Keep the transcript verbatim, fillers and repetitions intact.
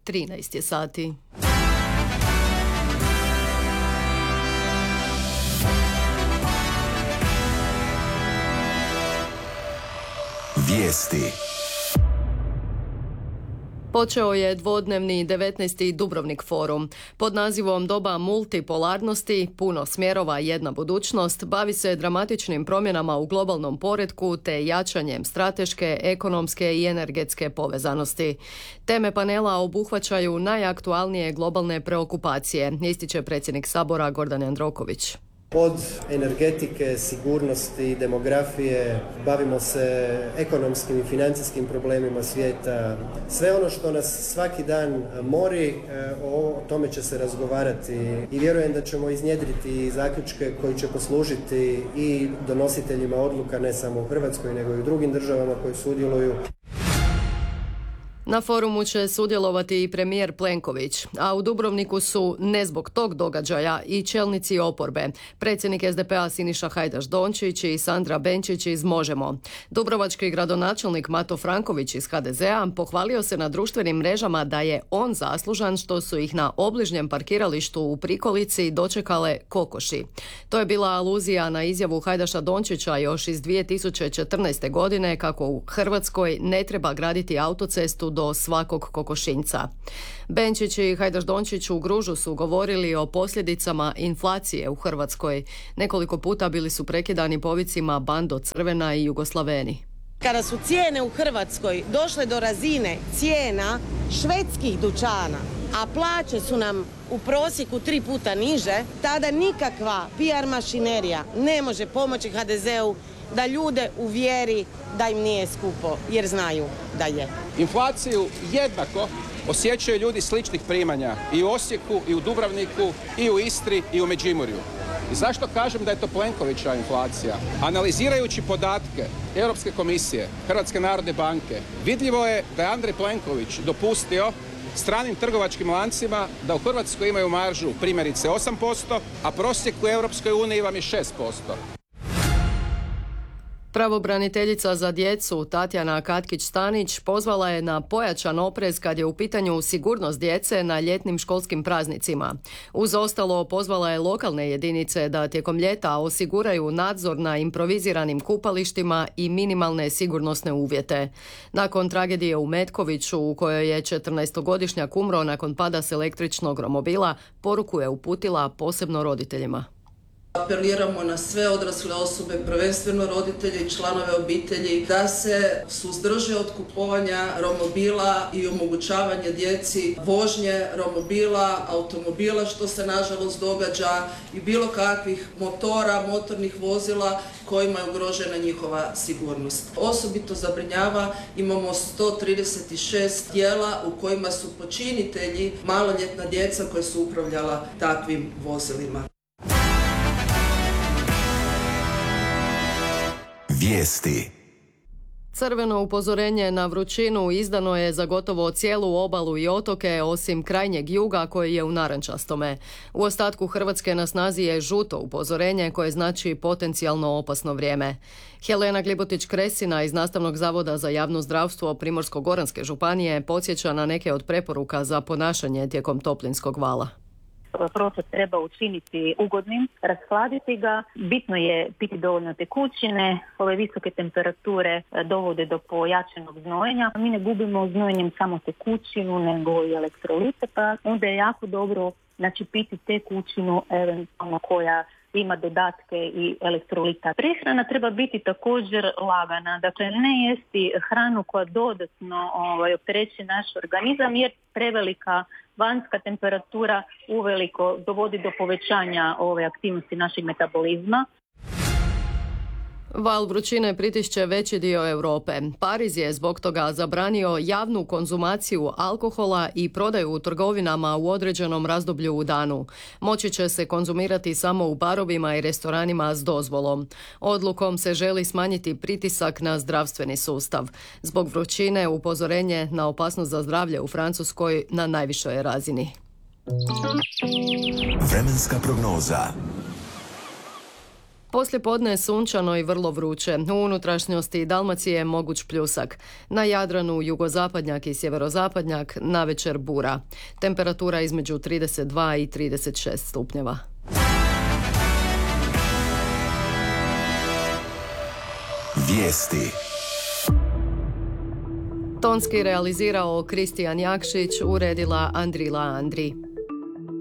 trinaest je sati. Vijesti. Počeo je dvodnevni devetnaesti Dubrovnik forum. Pod nazivom Doba multipolarnosti, puno smjerova, jedna budućnost, bavi se dramatičnim promjenama u globalnom poretku te jačanjem strateške, ekonomske i energetske povezanosti. Teme panela obuhvaćaju najaktualnije globalne preokupacije, ističe predsjednik Sabora Gordan Jandroković. Od energetike, sigurnosti, demografije, bavimo se ekonomskim i financijskim problemima svijeta. Sve ono što nas svaki dan mori, o tome će se razgovarati i vjerujem da ćemo iznjedriti zaključke koji će poslužiti i donositeljima odluka ne samo u Hrvatskoj nego i u drugim državama koji sudjeluju. Na forumu će sudjelovati i premijer Plenković, a u Dubrovniku su, ne zbog tog događaja, i čelnici oporbe, predsjednik es de pe a Siniša Hajdaš Dončić i Sandra Benčić iz Možemo. Dubrovački gradonačelnik Mato Franković iz ha de ze a pohvalio se na društvenim mrežama da je on zaslužan što su ih na obližnjem parkiralištu u prikolici dočekale kokoši. To je bila aluzija na izjavu Hajdaša Dončića još iz dvije tisuće četrnaeste. godine kako u Hrvatskoj ne treba graditi autocestu do svakog kokošinjca. Benčić i Hajdaš Dončić u Gružu su govorili o posljedicama inflacije u Hrvatskoj. Nekoliko puta bili su prekidani povicima Bando Crvena i Jugoslaveni. Kada su cijene u Hrvatskoj došle do razine cijena švedskih dućana, a plaće su nam u prosjeku tri puta niže, tada nikakva pe er mašinerija ne može pomoći ha de ze u da ljude uvjeri da im nije skupo, jer znaju da je. Inflaciju jednako osjećaju ljudi sličnih primanja i u Osijeku, i u Dubrovniku, i u Istri, i u Međimurju. I zašto kažem da je to Plenkovićeva inflacija? Analizirajući podatke Europske komisije, Hrvatske narodne banke, vidljivo je da je Andrej Plenković dopustio stranim trgovačkim lancima da u Hrvatskoj imaju maržu primjerice osam posto, a prosjek u Europskoj uniji vam je šest posto. Pravobraniteljica za djecu Tatjana Katkić-Stanić pozvala je na pojačan oprez kad je u pitanju sigurnost djece na ljetnim školskim praznicima. Uz ostalo pozvala je lokalne jedinice da tijekom ljeta osiguraju nadzor na improviziranim kupalištima i minimalne sigurnosne uvjete. Nakon tragedije u Metkoviću u kojoj je četrnaestogodišnjak umro nakon pada s električnog romobila, poruku je uputila posebno roditeljima. Apeliramo na sve odrasle osobe, prvenstveno roditelje i članove obitelji, da se suzdrže od kupovanja romobila i omogućavanja djeci vožnje romobila, automobila, što se nažalost događa, i bilo kakvih motora, motornih vozila kojima je ugrožena njihova sigurnost. Osobito zabrinjava, imamo sto trideset šest djela u kojima su počinitelji maloljetna djeca koja su upravljala takvim vozilima. Vijesti. Crveno upozorenje na vrućinu izdano je za gotovo cijelu obalu i otoke, osim krajnjeg juga koji je u narančastome. U ostatku Hrvatske na snazi je žuto upozorenje koje znači potencijalno opasno vrijeme. Helena Glibotić-Kresina iz Nastavnog zavoda za javno zdravstvo Primorsko-goranske županije podsjeća na neke od preporuka za ponašanje tijekom toplinskog vala. Prostor treba učiniti ugodnim, rashladiti ga. Bitno je piti dovoljno tekućine. Ove visoke temperature dovode do pojačanog znojenja. Mi ne gubimo znojenjem samo tekućinu, nego i elektrolite, pa onda je jako dobro znači, piti tekućinu eventualno koja ima dodatke i elektrolita. Prehrana treba biti također lagana, dakle ne jesti hranu koja dodatno ovaj, opterećuje naš organizam, jer prevelika vanjska temperatura uveliko dovodi do povećanja ove aktivnosti našeg metabolizma. Val vrućine pritišće veći dio Europe. Pariz je zbog toga zabranio javnu konzumaciju alkohola i prodaju u trgovinama u određenom razdoblju u danu. Moći će se konzumirati samo u barovima i restoranima s dozvolom. Odlukom se želi smanjiti pritisak na zdravstveni sustav. Zbog vrućine upozorenje na opasnost za zdravlje u Francuskoj na najvišoj je razini. Vremenska prognoza. Poslije podne je sunčano i vrlo vruće. U unutrašnjosti Dalmacije je moguć pljusak. Na Jadranu jugozapadnjak i sjeverozapadnjak, navečer bura. Temperatura između trideset dva i trideset šest stupnjeva. Vijesti. Tonski realizirao Kristijan Jakšić, uredila Andrila Andri.